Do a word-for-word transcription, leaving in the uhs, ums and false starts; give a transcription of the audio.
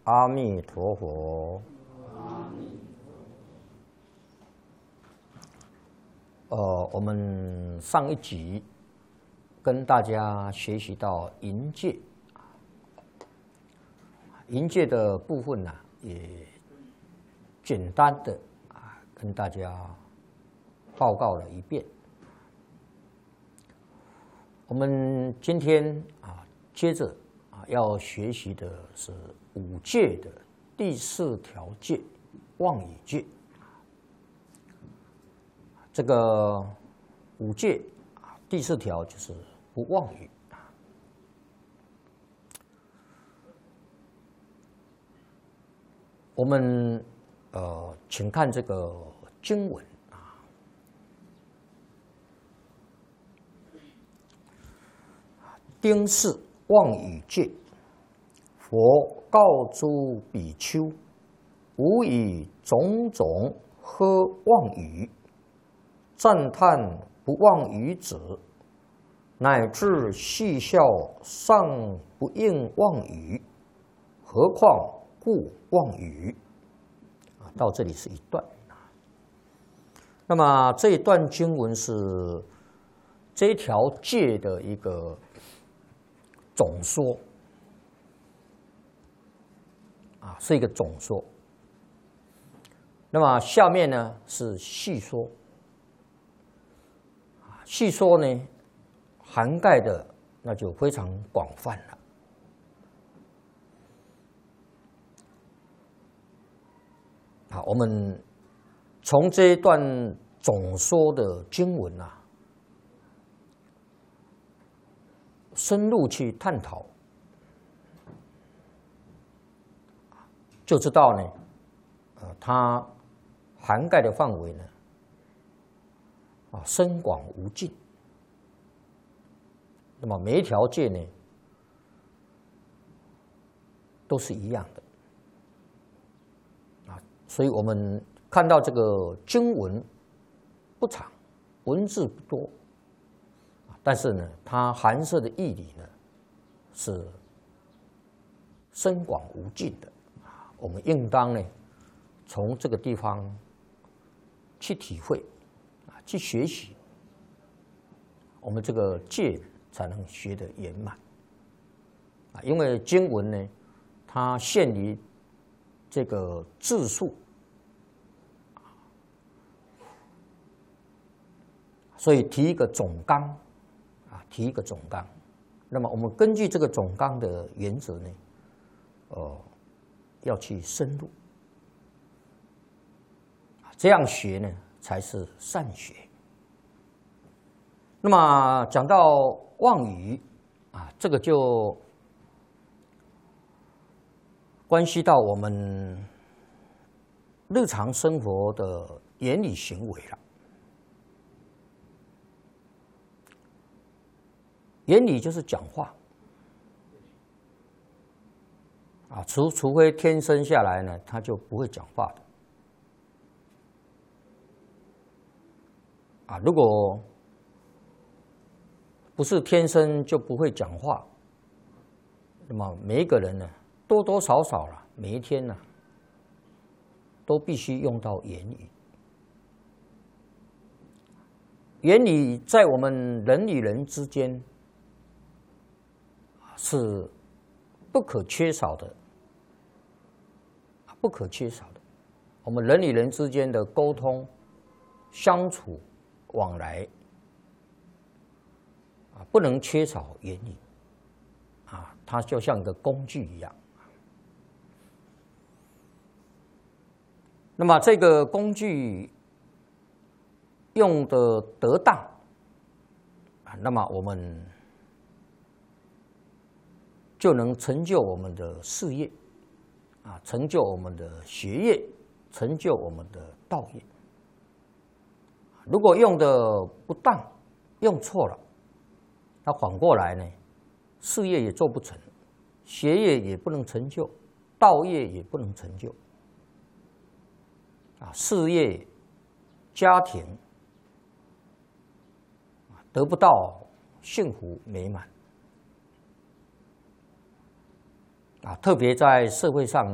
阿弥陀佛。呃，我们上一集跟大家学习到淫戒，淫戒的部分呢、啊，也简单的啊跟大家报告了一遍。我们今天啊，接着啊要学习的是五戒的第四条戒，妄语戒。这个五戒啊，第四条就是不妄语。我们呃，请看这个经文啊，丁氏妄语戒，佛告诸比丘，吾以种种呵妄语。赞叹不妄语者，乃至戏笑尚不应妄语，何况故妄语？啊，到这里是一段。那么这一段经文是这条戒的一个总说，啊，是一个总说。那么下面呢是细说。细说呢，涵盖的那就非常广泛了。好，我们从这一段总说的经文啊，深入去探讨，就知道呢，呃，它涵盖的范围呢。啊，深广无尽。那么每一条戒呢，都是一样的。啊，所以我们看到这个经文不长，文字不多，但是呢，它含摄的义理呢，是深广无尽的。啊，我们应当呢，从这个地方去体会。去学习，我们这个戒才能学得圆满啊！因为经文呢，它限于这个字数，所以提一个总纲啊，提一个总纲。那么我们根据这个总纲的原则呢，呃，要去深入，这样学呢。才是善学。那么讲到妄语啊，这个就关系到我们日常生活的言语行为了。言语就是讲话啊，除除非天生下来呢，他就不会讲话的。啊，如果不是天生就不会讲话，那么每一个人呢，多多少少了，每一天呢，都必须用到言语。言语在我们人与人之间是不可缺少的，不可缺少的。我们人与人之间的沟通、相处。往来啊，不能缺少言语啊，它就像一个工具一样。那么这个工具用的得当啊，那么我们就能成就我们的事业啊，成就我们的学业，成就我们的道业。如果用的不当，用错了，那反过来呢，事业也做不成，学业也不能成就，道业也不能成就。啊，事业、家庭得不到幸福美满。啊，特别在社会上。